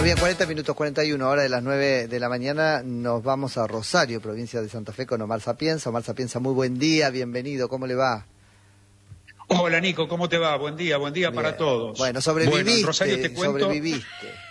Bien, 40 minutos 41, hora de las 9 de la mañana, nos vamos a Rosario, provincia de Santa Fe, con Omar Sapienza. Omar Sapienza, muy buen día, bienvenido, ¿cómo le va? Hola Nico, ¿cómo te va? Buen día Bien. Para todos. Bueno, sobreviviste, Bueno, en Rosario te cuento... sobreviviste.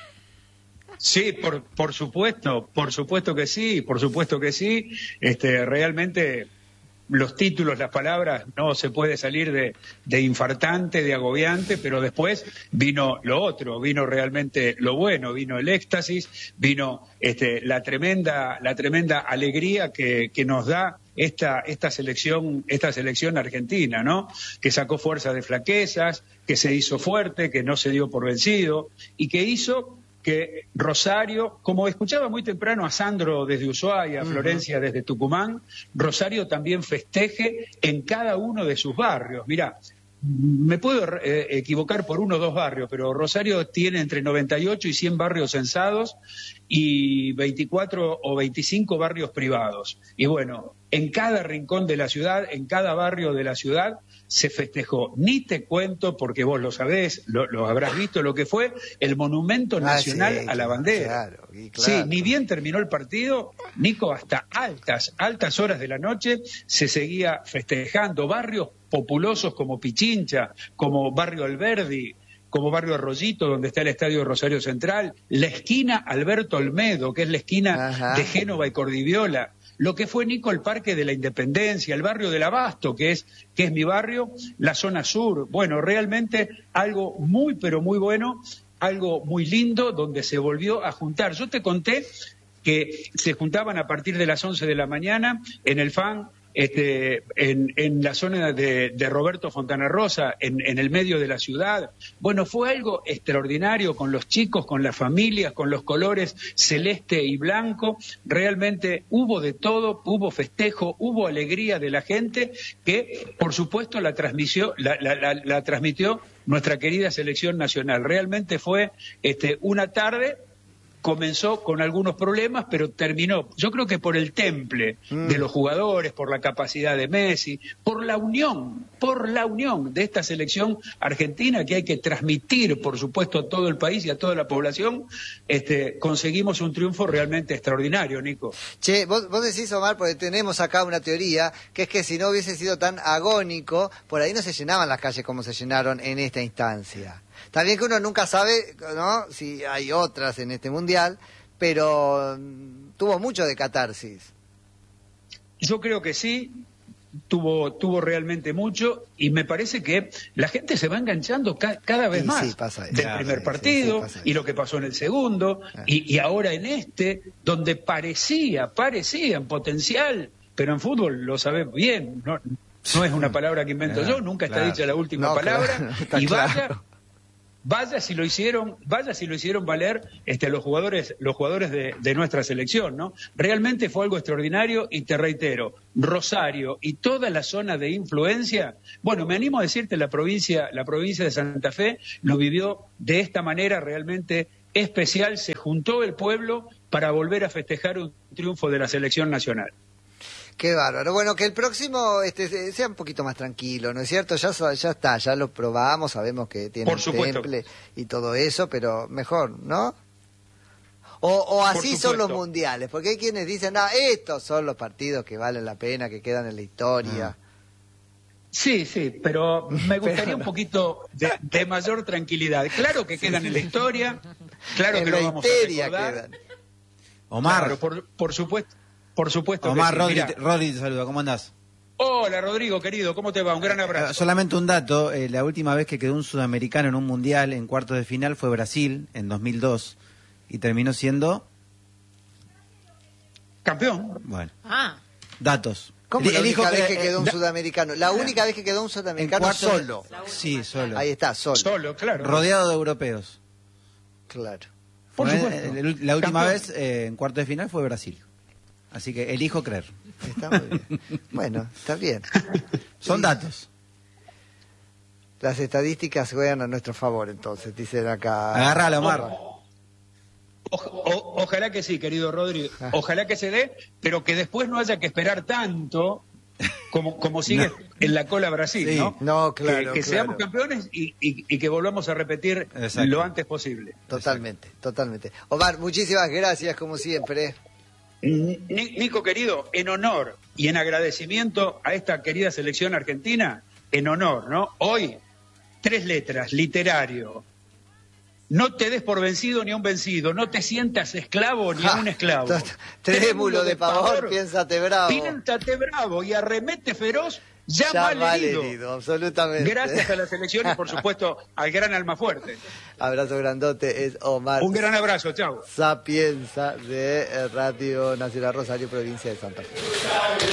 Sí, por supuesto que sí, por supuesto que sí. Realmente los títulos, las palabras, no se puede salir de infartante, de agobiante, pero después vino lo otro, vino realmente lo bueno, vino el éxtasis, vino la tremenda alegría que nos da esta selección argentina, ¿no? Que sacó fuerza de flaquezas, que se hizo fuerte, que no se dio por vencido y que hizo que Rosario, como escuchaba muy temprano a Sandro desde Ushuaia, a Florencia desde Tucumán, Rosario también festeje en cada uno de sus barrios. Mirá, me puedo equivocar por 1 o 2 barrios, pero Rosario tiene entre 98 y 100 barrios censados y 24 o 25 barrios privados. Y bueno, en cada rincón de la ciudad, en cada barrio de la ciudad, se festejó. Ni te cuento, porque vos lo sabés, lo habrás visto, lo que fue el Monumento Nacional a la Bandera. Claro. Sí, ni bien terminó el partido, Nico, hasta altas horas de la noche se seguía festejando. Barrios populosos como Pichincha, como Barrio Alberdi, como Barrio Arroyito, donde está el Estadio Rosario Central, la esquina Alberto Olmedo, que es la esquina de Génova y Cordiviola, lo que fue, Nico, el Parque de la Independencia, el barrio del Abasto, que es mi barrio, la zona sur. Bueno, realmente algo muy, pero muy bueno, algo muy lindo, donde se volvió a juntar. Yo te conté que se juntaban a partir de las 11 de la mañana en el FAN, en la zona de Roberto Fontana Rosa, en el medio de la ciudad. Bueno, fue algo extraordinario con los chicos, con las familias, con los colores celeste y blanco. Realmente hubo de todo, hubo festejo, hubo alegría de la gente que, por supuesto, la transmitió nuestra querida selección nacional. Realmente fue una tarde. Comenzó con algunos problemas, pero terminó, yo creo que por el temple de los jugadores, por la capacidad de Messi, por la unión de esta selección argentina que hay que transmitir, por supuesto, a todo el país y a toda la población. Conseguimos un triunfo realmente extraordinario, Nico. Che, vos decís, Omar, porque tenemos acá una teoría, que es que si no hubiese sido tan agónico, por ahí no se llenaban las calles como se llenaron en esta instancia. También que uno nunca sabe, ¿no?, si hay otras en este mundial, pero tuvo mucho de catarsis. Yo creo que sí, tuvo realmente mucho, y me parece que la gente se va enganchando cada vez más. Sí, pasa eso. Del primer partido, pasa y eso. lo que pasó en el segundo, y ahora en donde parecía en potencial, pero en fútbol lo sabés bien, no es una palabra que invento yo, nunca está dicha la última palabra, y vaya si lo hicieron valer los jugadores de nuestra selección, ¿no? Realmente fue algo extraordinario, y te reitero, Rosario y toda la zona de influencia, bueno, me animo a decirte, la provincia de Santa Fe lo vivió de esta manera realmente especial. Se juntó el pueblo para volver a festejar un triunfo de la selección nacional. Qué bárbaro. Bueno, que el próximo sea un poquito más tranquilo, ¿no es cierto? Ya está, ya lo probamos, sabemos que tiene el temple y todo eso, pero mejor, ¿no? O así son los mundiales, porque hay quienes dicen, estos son los partidos que valen la pena, que quedan en la historia. Sí, pero me gustaría un poquito de mayor tranquilidad. Claro que quedan en la historia, claro que lo vamos a recordar. Quedan. Omar. Claro, por supuesto. Por supuesto. Omar, que sí. Rodri te saluda, ¿cómo andás? Hola Rodrigo, querido, ¿cómo te va? Un gran abrazo. Solamente un dato, la última vez que quedó un sudamericano en un mundial en cuartos de final fue Brasil, en 2002, y terminó siendo... campeón. Bueno, datos. ¿Cómo la única vez que quedó un sudamericano? La única vez que quedó un sudamericano solo. Sí, solo. Ahí está, solo. Solo, claro. Rodeado de europeos. Claro. Por supuesto. La última vez en cuartos de final fue Brasil. Así que elijo creer. Está muy bien. Bueno, está bien. Son datos. Las estadísticas juegan a nuestro favor, entonces, dicen acá. Agárralo, Omar. Ojalá que sí, querido Rodrigo. Ojalá que se dé, pero que después no haya que esperar tanto como sigue en la cola Brasil, sí. ¿no? No, claro. Que seamos campeones y que volvamos a repetir lo antes posible. Totalmente. Omar, muchísimas gracias, como siempre. Nico, querido, en honor y en agradecimiento a esta querida selección argentina, en honor, ¿no? Hoy, 3 letras, literario. No te des por vencido ni a un vencido, no te sientas esclavo ni a un esclavo. Trémulo de pavor, piénsate bravo. Piénsate bravo y arremete feroz, ya mal herido. Absolutamente. Gracias a la selección y, por supuesto, al gran Almafuerte. Abrazo grandote, es Omar. Un gran abrazo, chao. Sapienza de Radio Nacional Rosario, provincia de Santa Fe.